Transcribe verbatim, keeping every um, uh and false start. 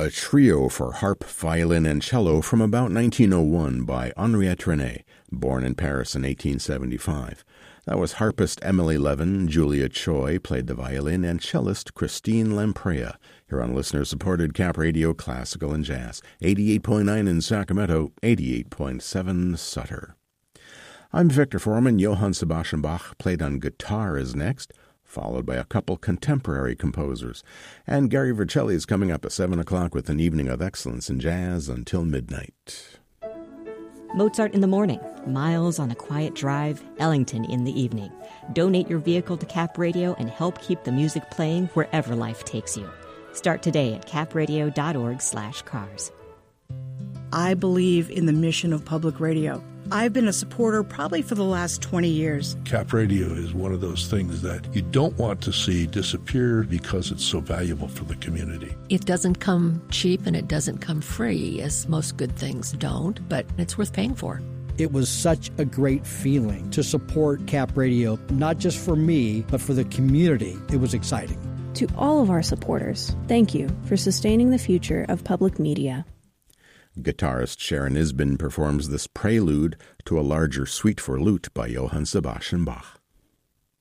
a trio for harp, violin, and cello from about nineteen oh one by Henriette René, born in Paris in eighteen seventy-five. That was harpist Emily Levin, Julia Choi played the violin, and cellist Christine Lamprey. Here on listener-supported Cap Radio Classical and Jazz, eighty-eight point nine in Sacramento, eighty-eight point seven Sutter. I'm Victor Foreman. Johann Sebastian Bach played on guitar is next, followed by a couple contemporary composers. And Gary Vercelli is coming up at seven o'clock with an evening of excellence in jazz until midnight. Mozart in the morning, Miles on a quiet drive, Ellington in the evening. Donate your vehicle to Cap Radio and help keep the music playing wherever life takes you. Start today at capradio.org slash cars. I believe in the mission of public radio. I've been a supporter probably for the last twenty years. Cap Radio is one of those things that you don't want to see disappear because it's so valuable for the community. It doesn't come cheap and it doesn't come free, as most good things don't, but it's worth paying for. It was such a great feeling to support Cap Radio, not just for me, but for the community. It was exciting. To all of our supporters, thank you for sustaining the future of public media. Guitarist Sharon Isbin performs this prelude to a larger suite for lute by Johann Sebastian Bach.